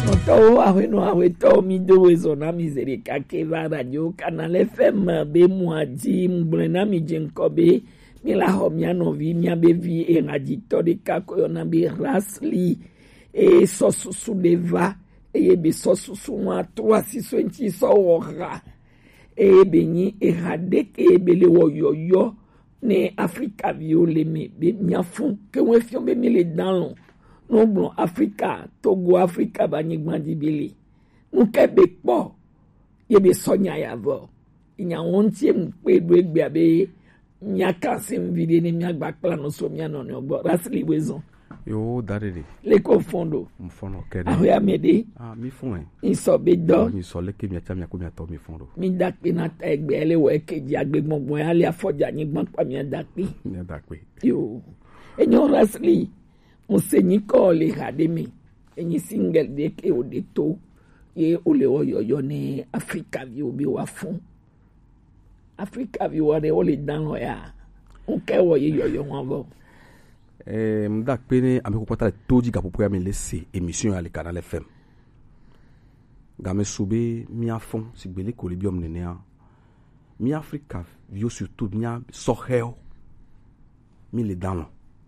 Moto aweno aweto mido zona mizerika keva radio Canal FM be muaji mblena mi jenkobe mi la homia novi mi abevi e radito de kako na be rasli e sosusu deva e be sosusu wa 360 so ora e beni e radek e bele wo yoyo ne Africa viole me be miafun ke we fion be mi le dan non bon Africa Togo Africa banigman dibili nou kebe po yebe sonya yavo inya wontie mpe dwegbe abe nyaka sim vide ni nyagba plano so mia no ogbo rasli wezon yo darede le confondo mfono kede awe amede mi fun inso be do mi so le ke mi acha mi ko mi ato mi fondo mi dakpe na ta egbe ele we keji agbegbon ale afoja nyigban pa mi dakpe yo enyo rasli Monseigneur Kole Hademi enyi single de ke odeto ye ole oyoyo ne Africa view bi wa fun Africa view wa de ole dan lo ya nke wo ye yoyo won bo mdak pene ame ko pata toji ga popo ya me laisser émission à le Canal FM ga me soube mi afon si gbele ko le biom nene a mi Africa view surtout mi soheo mi le dan lo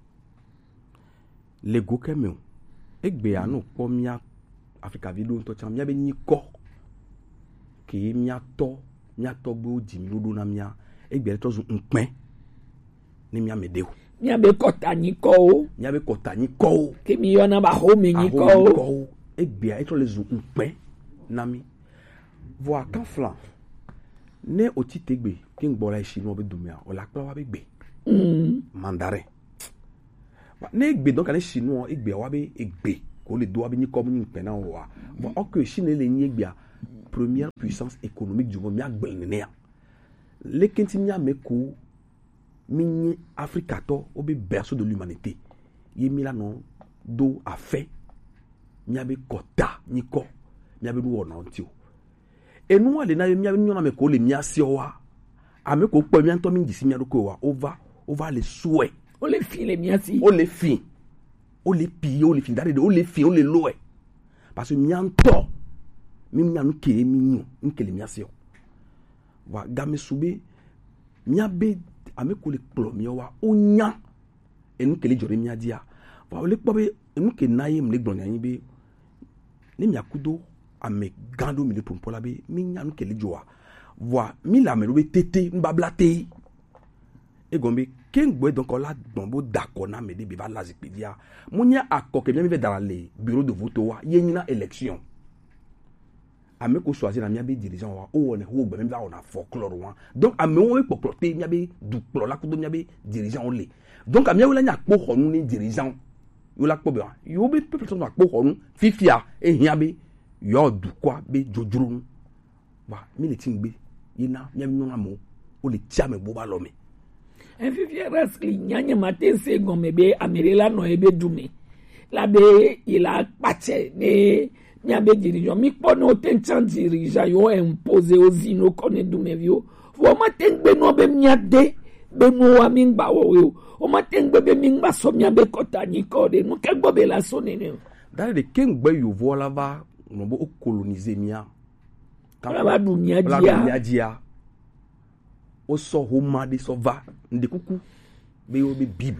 le go kemeo egbe anu po mia Africa video to cham mia be ni ko ke mia to gbe oji mi lodo na mia egbe to zu npen ni mia medeo mia be kota ni ko ke mi yo na ba ho mi ni ko egbe a to le zu npen na mi vo akan flan ne oti tegbe ki ngbola ishinu obe dumia o la pa wa be gbe mandarin ne egbe donc ale chinois egbe wa be egbe ko le do abi ni comme ni pe na wa bon o que chine le ni egbe première puissance économique du monde mi agbel ne ya le kenti mi ameko mi ni Africa to obi berceau de l'humanité yi mi la no do a fait mi abe kota ni ko mi abe do wona ntio enu ale na mi abe nyona me ko le mi asi wa ameko po mi anto mi ndisi mi adoko wa over le souhait o le fin le miasi o le fin darede o le fin o le loe parce que mianto mi mianu ke mi nyu nkele miasi o wa game sube miabe ameko le plo mi wa onya enu kele jore miadia wa o le pobe enu ke naye mle gbon yan be ni miakudo ame gando mi le pompola be mi nyanu kele joa wa mi la me lo be tete mbablate e gombe kengwe donc on la bombo dakona me de biva la zipedia munya akoke bien me dans les bureaux de vote wa yenina élection ame ko choisir na miabe dirigeant wa o wona ho gbe me ba ona folklore wa donc ame wo po proté miabe du pro la ko do miabe dirigeant on le donc ame wo la nya po honu ni dirigeant yo la po be yo be peuple na po honu fifia e hiabe yo du kwa be jojuru wa mi le tingbe yina miabe nyona mo o le tia me bo ba lo me Enfifie rasli nyanya matense gome be amerela no ebe dume la be ila pache ne nyabe dirigeant mi po no tenchan dirigeant yo impose ozino kone dume vio wo matengbe no be miade be no wa mingba wo o matengbe be mingba so miabe kota ni kode no kegbo be la sonene dans de kengbe yo vola va no bo coloniser mia la ba dunia dia o so homa de so va nde kuku be yo be bible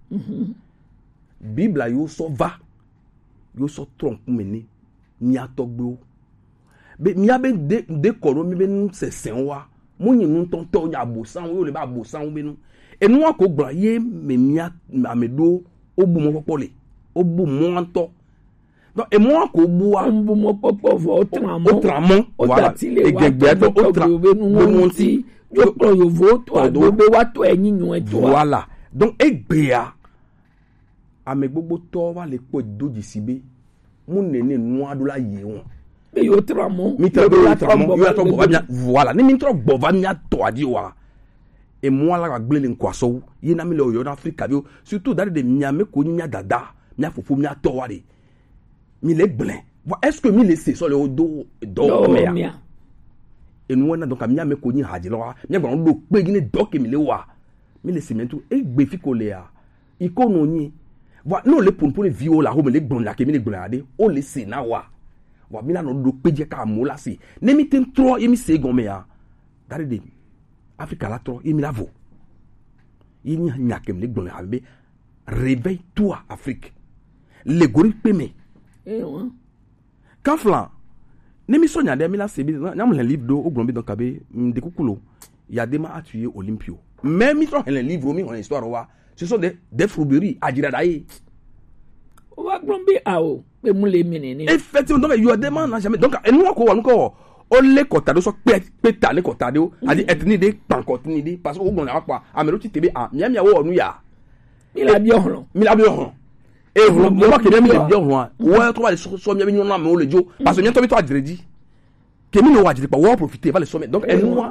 bible yo so va yo so trompe meni ni atogbe o be mi abe de koro mi be nu sesen wa mo yin nu tonto nya abosan wo le ba abosan wo be nu enu wa ko gbra ye me mi amedo obu mo popole obu mo anto donc e mo ko bu wa obu mo popo vo otramon voilà egegbe do otramon yo pro yo vote ado be wa to enyinyu eto voilà donc egbea ame gbogbo to wa le po doji sibe mu nene nu adola ye won be yo tramon mi tramon yo to bo ba voilà ni mi tro bo va mi ato adi wa e mo ala ga gbele nkwaso ye na mi le oyo na Africa bio surtout dans de mi ame ko nya dada mi afofo mi ato wa de mi le gblin est-ce que mi le se so le do mea enu na donc amia me ko ni haje lo mi gbon do pe gini doc mi le wa mi le sementu e gbe fi ko le a iko no ni wa no le pon vi o la ho me le gbon la ke mi le gbon ade o le se na wa wa mi la no do peje ka mo la si ne mi tem tro e mi se gon me ya dare de Africa la tro e mi la vo yi nya kem le gbon habe réveille-toi Afrique le gori peme quand flan ne mi sonya de mi la se bi na mo le livre do ogbon bi don kabe de kukulo il y a des ma tué Olympio même ils sont les livres mi on histoire wa ce sont des fourberies ajira daye o wa glombe ao pe mu le menene effectivement donc il y a des man jamais donc nous ko o le kota do so pe ta le kota de o adi etni de pankotni de parce que o gbon la pa amero ti tebe a mia wo onu ya mi la bi ohun e ho mo ba ke mi de bi ohun wo to ba le so mi nyon na me o le jo parce que mi to bi to adredi ke mi no wa jiri pa wo profiter va le sommet donc et nous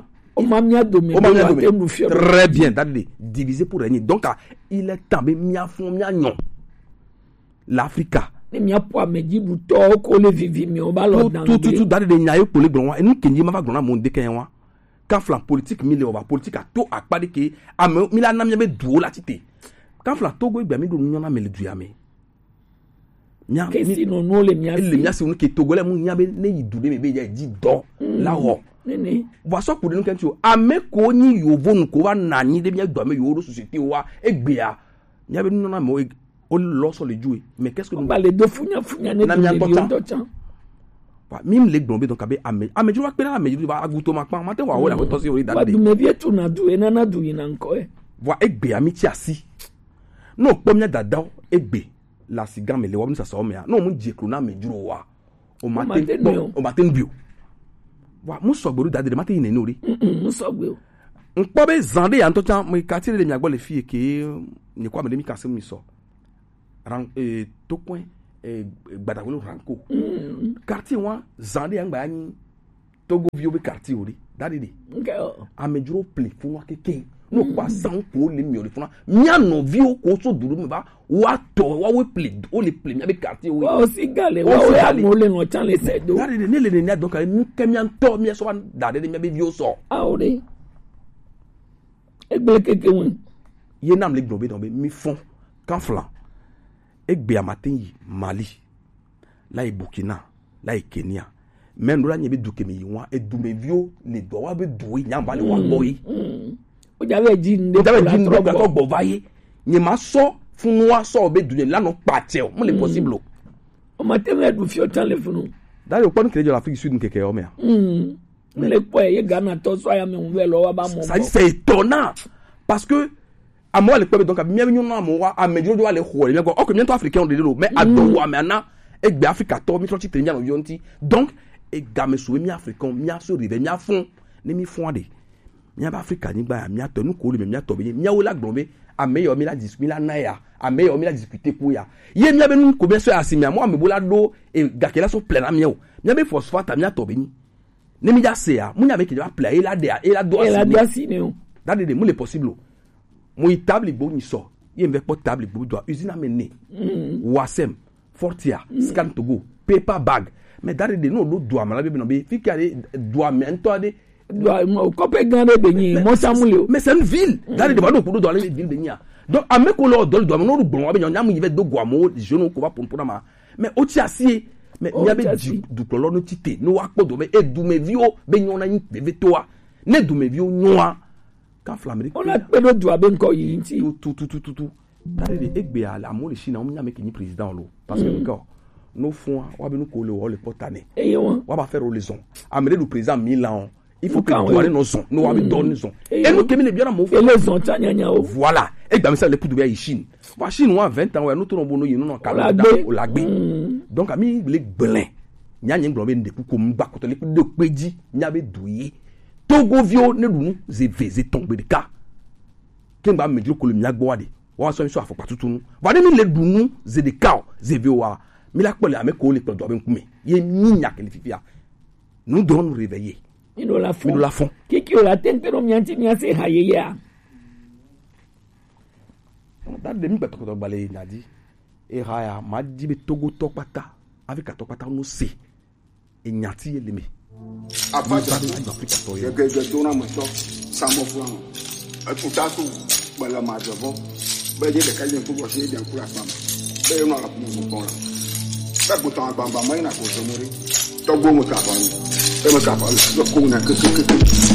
très bien d'aller diviser pour régner donc il est temps mia fond mia nyon l'Afrique mia po meji buto ko le vivi mi o ba lo dan tout d'aller de nyaye pour le grand et nous kenji ma va grand monde kenwa quand flan politique mi le over politique a to akpa de ke am mi la na mi be duo la tite quand flan togo igba mi do nyon na me le duya me nya ke si no le mia si ke togo le mu nya be ne yidu de me be ya di do la ho nene voici pour nous quand tu ameko ni yovo nko wa nani de bien doit me yoro société wa egbea nya be nuna mo o lo so le jouer mais qu'est-ce que nous ba le do funya ne de temps wa mim le gbon be donc abe ame ju wa pe na ame ju ba aguto ma pa ma te wa wo la to si ori dade du me vie tu na du e na du yin nko e wa egbea mi ti asi no pomnya dada egbe la siga me le wa mi sa so me no mu je kro na me juro wa o maten bio wa musogberu dade de mate yin ni ori musogbe npo be zande ya ntocha mo katire de mi agbo le fie ke ni kwa me de mi kase mi so ran to coin gbadawolo ranko quartier wa zande ya ngba yin togo vio be quartier ori dade de amejuro play fun wa keke no kwa san ko le mi ori fun mi ano vio ko so duru mi ba wa to wa we play o le play mi be quartier ori wa o si gale wa o ya mo le no chan le sedo dade de ne le ne donc mi kemi an to mi so wa dade de mi be vio so ori egbe keke won ye nam le gbobe don be mi fond kan flan egbe amatin yi Mali la e Burkina la e Kenya même do la nye be duke mi won e du me vio le do wa be du nya ba le wa boy o jave ji nde ko gbo vaye nye ma so fun wa so be du la no pate o mo le possible o ma teme du fio téléphone dale o pon kele l'Afrique Sud nkeke o me a le po ye Ghana to so ya me on ve lo wa ba mo ça dit c'est étonnant parce que à moi le peuple donc bien nyon na mo wa a medjo do wa le ho le go o que bien to africain de lo mais ado wa me na egbe Africa to mi to ti tenya no yonti donc e ga me so mi africain mi aso rive mi afon ne mi fon de mi ba Africa ni gba mi ato nu ko le mi ato be mi awo la gbonbe a meyo mi la discuter la na ya a meyo mi la discuter ko ya ye mi abe nu ko be so asimi a mo amebola do e ga ke la so plein na mi o mi abe phosphate mi ato be ni ne mi ja se ya mu nya be ke ba play e la de e la do asimi o dade de mu le possible mo table bo ni so ye mve po table bo do usine amene wasem fortia scan to go paper bag mais dade de no do amala be no be fikare do amento de do ko pe gan de beyin mo samule mais c'est une ville dade de ba do do ale ville beyin donc ameko lo do do no gbon wa be nyam yive do go amo jeune ko va pour ma mais o ti asie mais mi abe du klolo no tite no wa podo me edu me vio be nyona yin bebe toa ne du me vio nyoa kan flameri on a pedo du abe nko yi nti tout dare de egbe ala mo le china o nya me kini président lo parce que nko no fond wa be no ko le o le potane wa ba faire raison amere du président Milan il faut que nous aller nos son nous wa be donner son et nous kemi le bien mo et les son tanyanya o voilà egba me ça le poudu be Chine wa Chine wa 20 ans wa no to no bono yi no Canada o la gbe donc ami le gbelin nya nyen gbo be ndeku ko mba ko to le de peji nya be duye Togo vio ne dunu ze veze tombe de ka kemba medlo ko le nya gbo ade wa so afo patutunu wa de mi le dunu ze de ka ze vio wa mi la pole ame ko le pe do be nkume ye nyinya ke le fifia nous devons nous réveiller nous la font qui la tente no mianti nya se haye ya dal de mi pe to balé nadi e haya ma di be Togo to pata avec to pata no se e nyati eleme Africa gẹ́gẹ́ tó náà mọ̀ tọ́ sámọ́ fún àwọn ẹ̀túntà tó gbọ́dọ̀ máa jọ̀bọ́ bẹ́ẹ̀ ní ìdẹ̀ka yẹn tó bọ̀ sí èdè àkúrà pàmò bẹ́ẹ̀ náà àpò mọ̀ pọ̀ la bẹ́ẹ̀ kò tán àgbàǹgbà mọ́ ìnà kò tó mórí tɔgbo me kaba nu eme kaba le kó na kekekeke